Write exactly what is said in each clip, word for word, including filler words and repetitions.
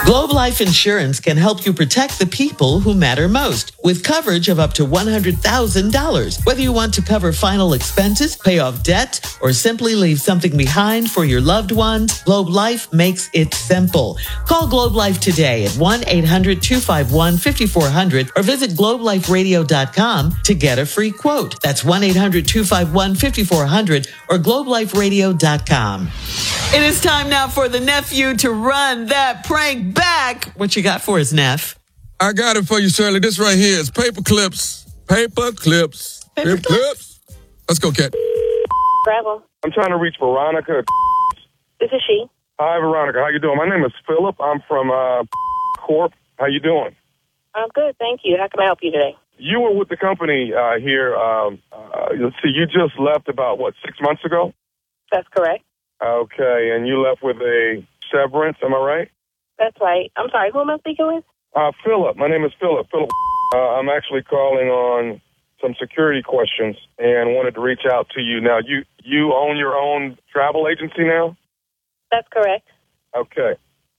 Globe Life Insurance can help you protect the people who matter most with coverage of up to one hundred thousand dollars. Whether you want to cover final expenses, pay off debt, or simply leave something behind for your loved ones, Globe Life makes it simple. Call Globe Life today at one eight hundred two five one five four zero zero or visit globe life radio dot com to get a free quote. That's one eight hundred two five one five four zero zero or globe life radio dot com. It is time now for the nephew to run that prank back. What you got for us, Neff? I got it for you, Shirley. This right here is paper clips. Paper clips. Paper, paper clips. clips. Let's go, Cat. Bravo. I'm trying to reach Veronica. This is she. Hi, Veronica. How you doing? My name is Philip. I'm from uh, Corp. How you doing? I'm good, thank you. How can I help you today? You were with the company uh, here. Um, uh, let's see. You just left about, what, six months ago? That's correct. Okay, and you left with a severance, am I right? That's right. I'm sorry, who am I speaking with? Uh, Philip. My name is Philip. Philip. Uh, I'm actually calling on some security questions and wanted to reach out to you. Now, you, you own your own travel agency now? That's correct. Okay.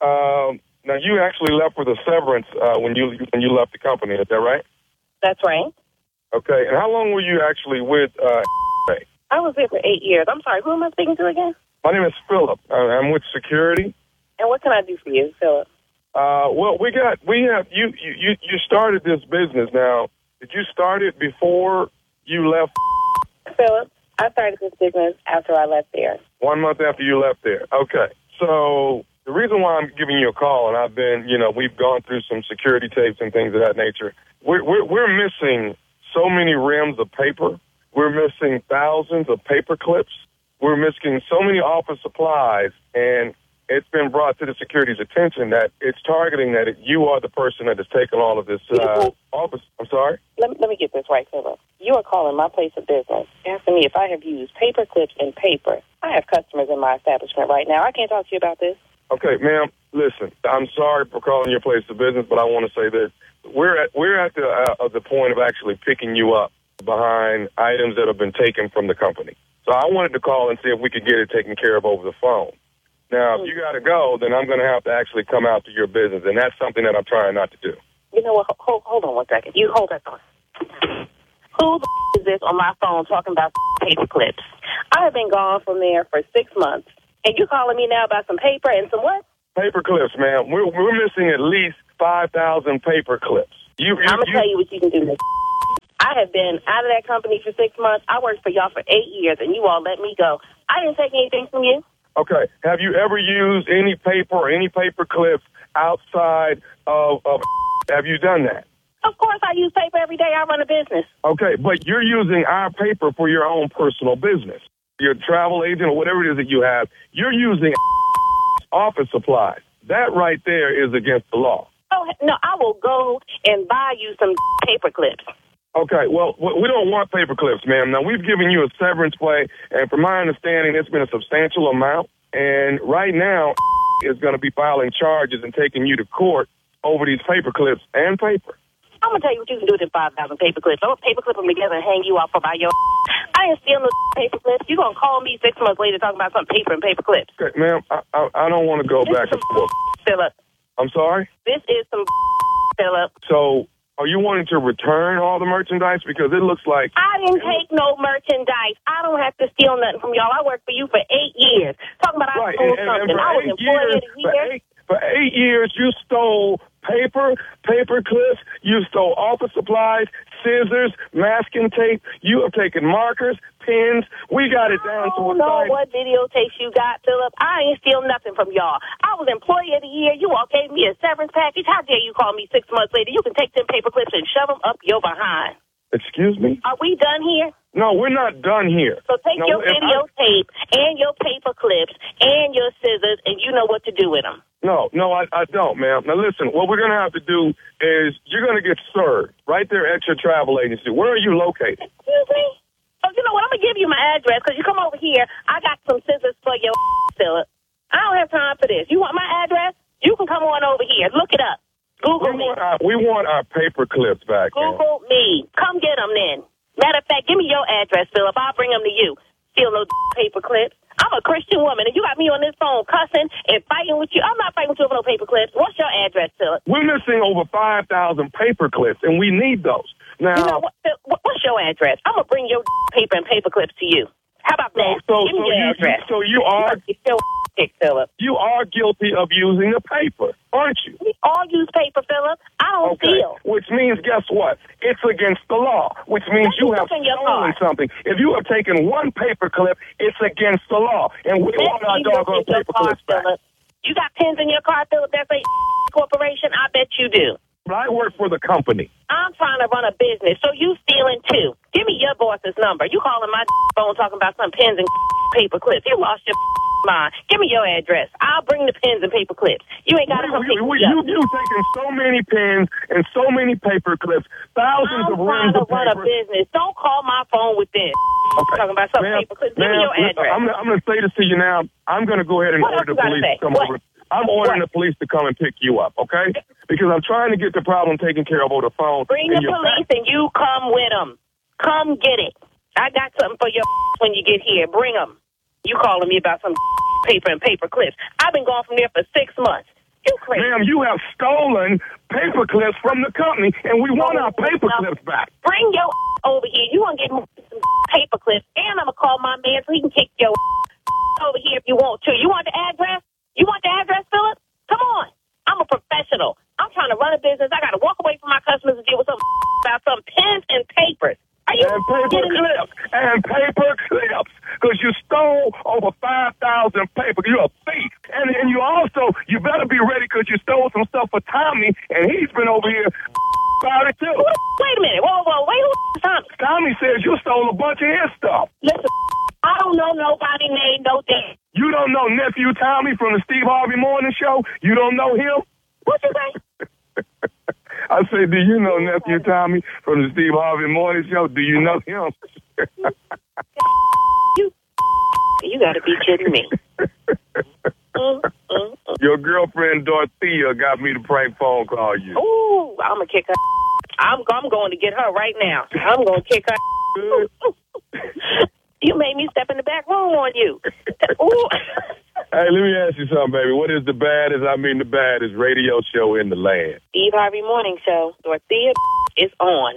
Um, now, you actually left with a severance uh, when you when you left the company. Is that right? That's right. Okay. And how long were you actually with uh, I was here for eight years. I'm sorry, who am I speaking to again? My name is Philip. Uh, I'm with security. And what can I do for you, Philip? Uh, well, we got, we have, you, you, you started this business now. Did you start it before you left? Philip, I started this business after I left there. One month after you left there. Okay. So the reason why I'm giving you a call, and I've been, you know, we've gone through some security tapes and things of that nature. We're, we're, we're missing so many rims of paper. We're missing thousands of paper clips. We're missing so many office supplies, and it's been brought to the security's attention that it's targeting that it, you are the person that has taken all of this uh, office. I'm sorry? Let me, let me get this right, Philip. You are calling my place of business, asking me if I have used paper clips and paper. I have customers in my establishment right now. I can't talk to you about this. Okay, ma'am, listen, I'm sorry for calling your place of business, but I want to say this. We're at, we're at the, uh, the point of actually picking you up behind items that have been taken from the company. So I wanted to call and see if we could get it taken care of over the phone. Now, if you got to go, then I'm going to have to actually come out to your business, and that's something that I'm trying not to do. You know what? Hold, hold on one second. You hold that thought. Who the is this on my phone talking about paper clips? I have been gone from there for six months, and you calling me now about some paper and some what? Paper clips, ma'am. We're, we're missing at least five thousand paper clips. You, you, I'm going to you, tell you what you can do. I have been out of that company for six months. I worked for y'all for eight years, and you all let me go. I didn't take anything from you. Okay. Have you ever used any paper or any paper clips outside of, of have you done that? Of course I use paper every day. I run a business. Okay, but you're using our paper for your own personal business. Your travel agent or whatever it is that you have, you're using office supplies. That right there is against the law. Oh, no, I will go and buy you some paper clips. Okay, well, we don't want paper clips, ma'am. Now, we've given you a severance pay, and from my understanding, it's been a substantial amount. And right now, is going to be filing charges and taking you to court over these paper clips and paper. I'm going to tell you what you can do with them five thousand paper clips. I'm going to paper clip them together and hang you off about your I ain't stealing no paper clips. You're going to call me six months later talking about some paper and paper clips. Okay, ma'am, I, I, I don't want to go this back and forth. Philip. I'm sorry? This is some Philip. So, are you wanting to return all the merchandise? Because it looks like... I didn't take no merchandise. I don't have to steal nothing from y'all. I worked for you for eight years. Talking about I right. stole and, something. and I was employed years, of the year. For eight, for eight years, you stole paper, paper clips, you stole office supplies, scissors, masking tape. You have taken markers, pens. We got it down to a science. I don't know science. what videotapes you got, Philip. I ain't steal nothing from y'all. I was employee of the year. You all gave me a severance package. How dare you call me six months later? You can take them paper clips and shove them up your behind. Excuse me? Are we done here? No, we're not done here. So take no, your videotape I... and your paper clips and your scissors, and you know what to do with them. No, no, I, I don't, ma'am. Now, listen, what we're going to have to do is you're going to get served right there at your travel agency. Where are you located? Excuse me? Oh, you know what? I'm going to give you my address because you come over here. I got some scissors for your Philip. I don't have time for this. You want my address? You can come on over here. Look it up. Google we me. Want our, we want our paper clips back. Google man. me. Come get them then. Matter of fact, give me your address, Philip. I'll bring them to you. Steal no paper clips. I'm a Christian woman, and you got me on this phone cussing and fighting with you. I'm not fighting with you over no paper clips. What's your address, Philip? We're missing over five thousand paper clips, and we need those. Now, you know, what, what, what's your address? I'm going to bring your paper and paper clips to you. How about that? So, Give me so your you, address. So you are... You're still sick, Philip. You are guilty of using the paper, aren't you? We all use paper, Philip. I don't Okay. steal. Which means, guess what? It's against the law, which means Let me you have look in your stolen car. something. If you have taken one paper clip, it's against the law. And we Let want our me look doggone in your paper car, clips back. Philip. You got pens in your car, Philip? That's a corporation? I bet you do. But I work for the company. I'm trying to run a business, so you stealing too. Give me your boss's number. You calling my phone talking about some pens and paper clips. You lost your mind. Give me your address. I'll bring the pens and paper clips. You ain't got to come pick We- we- me you, up. you've taken so many pens and so many paper clips, thousands I'm of trying reams to of run a paper. business. Don't call my phone with this. Okay. Talking about some Ma'am, paper clips. Give me ma'am, your address. I'm, I'm going to say this to you now. I'm going to go ahead and What else order the you gotta police say? to come What? over. I'm ordering What? the police to come and pick you up, okay? Because I'm trying to get the problem taken care of over the phone. Bring and the you're police back- and you come with them. Come get it. I got something for your when you get here. Bring them. You calling me about some paper and paper clips. I've been gone from there for six months. You crazy. Ma'am, you have stolen paper clips from the company, and we want our paper No. clips back. Bring your over here. You want to get some paper clips, and I'm going to call my man so he can kick your over here if you want to. You want the address? You want the address, Philip? Come on. I'm a professional. I'm trying to run a business. I got to walk away from my customers and deal with some about some pens and papers. Are you And paper kidding me? clips. And paper clips. Because you stole over five thousand paper. You're a thief. And, and you also, you better be ready because you stole some stuff for Tommy, and he's been over here about it too. Wait a minute. Whoa, whoa, wait. Who is Tommy? Tommy says you stole a bunch of his stuff. Listen, I don't know nobody named no damn. You don't know nephew Tommy from the Steve Harvey Morning Show? You don't know him? What you say? I say, do you know nephew Tommy from the Steve Harvey Morning Show? Do you know him? You, you got to be kidding me. Mm, mm, mm. Your girlfriend Dorothea got me to prank phone call you. Ooh, I'm gonna kick her. I'm I'm going to get her right now. I'm going to kick her. You made me step in the back room on you. Ooh. Hey, let me ask you something, baby. What is the baddest, I mean the baddest radio show in the land? Steve Harvey Morning Show. Dorothea is on.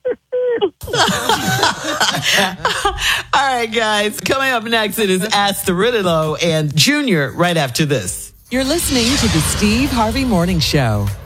All right, guys. Coming up next, it is Ask the Riddle and Junior right after this. You're listening to the Steve Harvey Morning Show.